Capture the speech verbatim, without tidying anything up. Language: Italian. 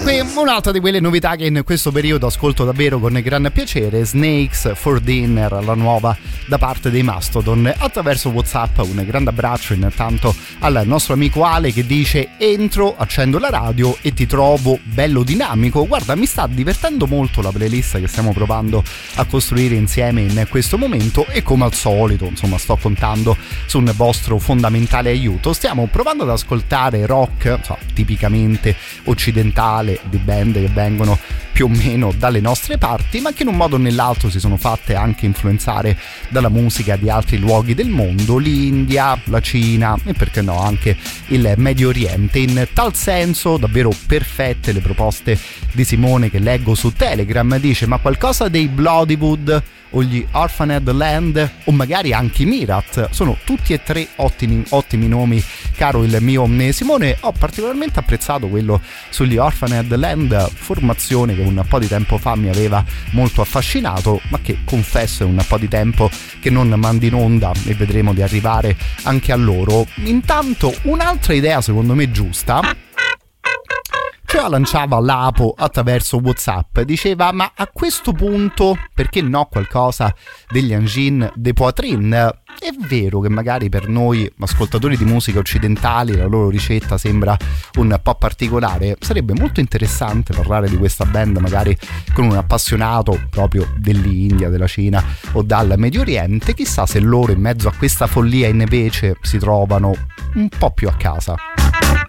qui un'altra di quelle novità che in questo periodo ascolto davvero con gran piacere, Snakes for Dinner, la nuova da parte dei Mastodon. Attraverso WhatsApp un grande abbraccio intanto al nostro amico Ale che dice: entro, accendo la radio e ti trovo bello dinamico. Guarda, mi sta divertendo molto la playlist che stiamo provando a costruire insieme in questo momento e come al solito, insomma, sto contando su un vostro fondamentale aiuto. Stiamo provando ad ascoltare rock, so, tipicamente occidentale, di band che vengono più o meno dalle nostre parti, ma che in un modo o nell'altro si sono fatte anche influenzare dalla musica di altri luoghi del mondo, l'India, la Cina e perché no anche il Medio Oriente. In tal senso davvero perfette le proposte di Simone che leggo su Telegram. Dice: ma qualcosa dei Bloodywood o gli Orphaned Land o magari anche i Mirat, sono tutti e tre ottimi, ottimi nomi, caro il mio Simone. Ho particolarmente apprezzato quello sugli Orphaned Land, formazione che un po' di tempo fa mi aveva molto affascinato, ma che confesso è un po' di tempo che non mandi in onda e vedremo di arrivare anche a loro. Intanto un'altra idea secondo me giusta ce la lanciava Lapo attraverso WhatsApp, diceva: ma a questo punto perché no qualcosa degli Angin de Poitrine? È vero che magari per noi ascoltatori di musica occidentali la loro ricetta sembra un po' particolare, sarebbe molto interessante parlare di questa band magari con un appassionato proprio dell'India, della Cina o dal Medio Oriente. Chissà se loro in mezzo a questa follia invece si trovano un po' più a casa.